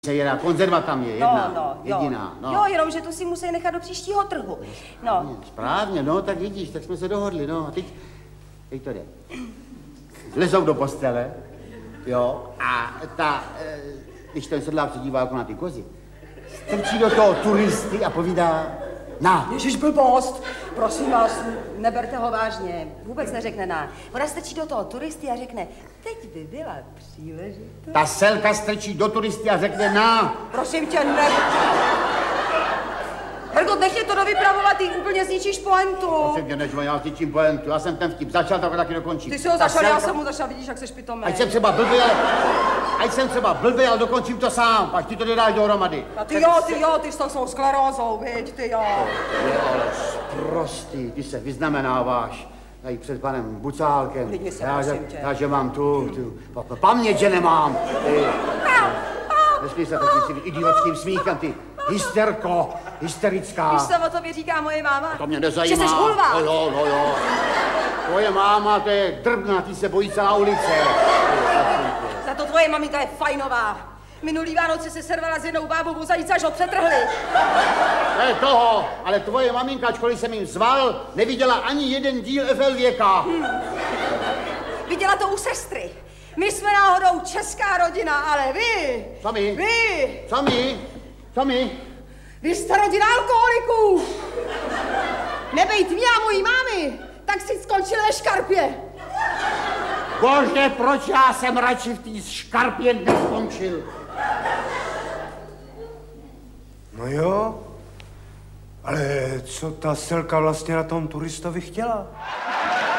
Konzerva tam je jedna, jediná. No. Jo, jenom, že tu si musí nechat do příštího trhu. No. Správně, no, tak vidíš, tak jsme se dohodli, no. A teď to jde. Lezou do postele, jo, a když ten sedlák se dívá jako na ty kozy, strčí do toho turisty a povídá, na. Ježiš, blbost, prosím vás, neberte ho vážně, vůbec neřekne na. Ona strčí do toho turisty a řekne, teď by byla příležitost. Ta selka strčí do turisty a řekne, na. Prosím tě, ne. Hergot, nech je to dovypravovat, ty úplně zničíš pointu. Prosím tě, než já zničím pointu, já jsem ten vtip začal, tak ho taky dokončím. Ty jsi ho začal, já jsem mu začal, vidíš, jak seš pitomý. Ať jsem třeba blbý, ale dokončím to sám, pak ty to nedáš dohromady. A ty jo, ty s tou svou sklerózou, viď, ty jo. Ale prostý, ty se vyznamenáváš tady před panem Bucálkem. Klidně se, prosím tě. Já, že mám tu paměť, že nemám. Nesmí se taky idiotským smíchem, ty hysterická. Víš, co o tobě říká moje máma? To mě nezajímá. Že jsi hulva. No jo. Tvoje máma, to je drbna, ty se bojí celá ulice. Za to tvoje maminka je fajnová. Minulý Vánoce se servala s jednou bábou o zajíce, až ho přetrhli. To je toho, ale tvoje maminka, ačkoliv jsem jim zval, neviděla ani jeden díl FL Věka. Viděla to u sestry. My jsme náhodou česká rodina, ale vy... Co my? Vy! Co my? Vy jste rodina alkoholiků. Nebejt mě a mojí mámy, tak si skončil ve škarpě. Bože, proč já jsem radši v té škarpě neskončil? No jo, ale co ta selka vlastně na tom turistovi chtěla?